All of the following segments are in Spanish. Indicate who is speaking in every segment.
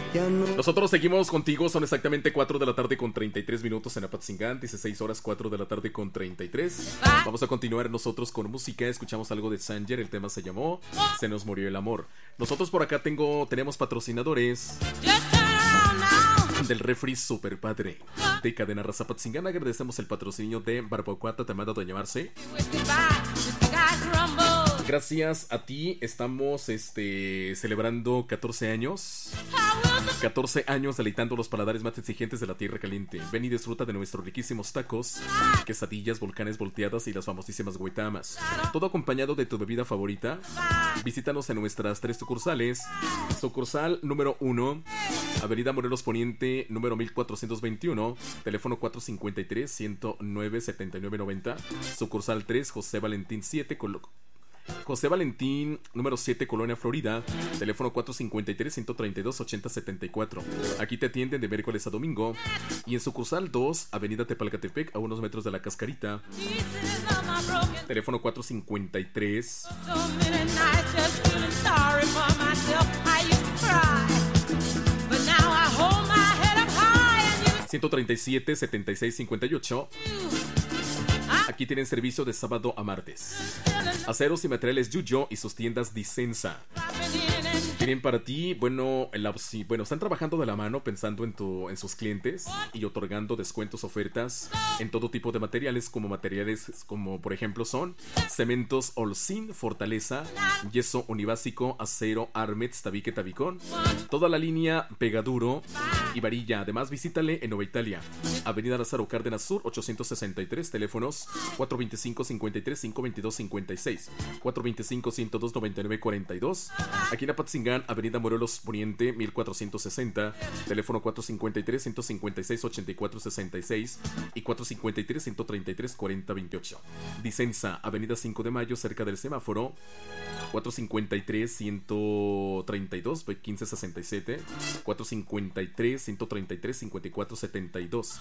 Speaker 1: Nosotros seguimos contigo, son exactamente 4 de la tarde con 33 minutos en Apatzingán, 16 horas 4 de la tarde con 33. Vamos a continuar nosotros con música, escuchamos algo de Sanger, el tema se llamó Se nos murió el amor. Nosotros por acá tenemos patrocinadores del refri Super Padre de Cadena Raza Apatzingán. Agradecemos el patrocinio de Barbacoa Tatamada de llamarse. Gracias a ti estamos celebrando 14 años. 14 años deleitando los paladares más exigentes de la tierra caliente. Ven y disfruta de nuestros riquísimos tacos, quesadillas, volcanes volteadas y las famosísimas huetamas. Todo acompañado de tu bebida favorita. Visítanos en nuestras 3 sucursales. Sucursal número 1, Avenida Morelos Poniente, número 1421, teléfono 453-109-7990. Sucursal 3, José Valentín número 7, Colonia Florida, teléfono 453-132-8074. Aquí te atienden de miércoles a domingo. Y en sucursal 2, Avenida Tepalcatepec, a unos metros de la Cascarita, teléfono 453 137-7658. Aquí tienen servicio de sábado a martes. Aceros y materiales Yuyo y sus tiendas Disensa. Tienen para ti, están trabajando de la mano pensando en sus clientes y otorgando descuentos, ofertas en todo tipo de materiales como por ejemplo son cementos Olsin, Fortaleza, yeso unibásico, acero, Armets, tabique, tabicón, toda la línea Pegaduro y varilla. Además visítale en Nueva Italia, Avenida Lázaro Cárdenas Sur 863, teléfonos 425-53-522-56, 425-102-99-42. Aquí en Apatzingán, Avenida Morelos Poniente 1460, teléfono 453-156-8466 y 453-133-4028. Disensa, Avenida 5 de Mayo, cerca del semáforo, 453-132-1567, 453-133-5472,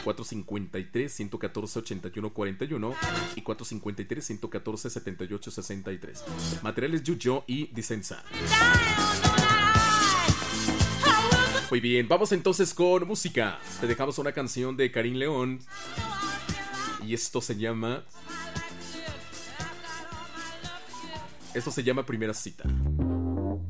Speaker 1: 453-114-8141 y 453-114-7863. Materiales Yuyo y Disensa. Muy bien, vamos entonces con música. Te dejamos una canción de Karim León y esto se llama Primera Cita.